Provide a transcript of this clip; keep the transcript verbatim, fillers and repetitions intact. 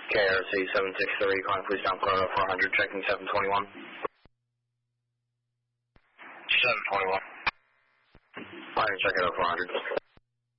K R C seven six three, calling police down Florida four hundred, checking seven twenty-one. seven twenty-one. Fire, check it out four hundred.